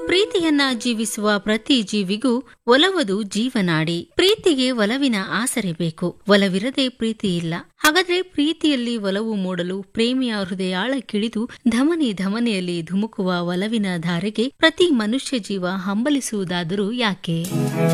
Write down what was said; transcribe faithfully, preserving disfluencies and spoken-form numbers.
ಪ್ರೀತಿಯನ್ನ ಜೀವಿಸುವ ಪ್ರತಿ ಜೀವಿಗೂ ಒಲವದು ಜೀವನಾಡಿ. ಪ್ರೀತಿಗೆ ಒಲವಿನ ಆಸರೆ ಬೇಕು, ಒಲವಿರದೆ ಪ್ರೀತಿ ಇಲ್ಲ. ಹಾಗಾದ್ರೆ ಪ್ರೀತಿಯಲ್ಲಿ ಒಲವು ಮೂಡಲು ಪ್ರೇಮಿಯ ಹೃದಯಾಳಕ್ಕಿಳಿದು ಧಮನಿ ಧಮನಿಯಲ್ಲಿ ಧುಮುಕುವ ಒಲವಿನ ಧಾರೆಗೆ ಪ್ರತಿ ಮನುಷ್ಯ ಜೀವ ಹಂಬಲಿಸುವುದಾದರೂ ಯಾಕೆ?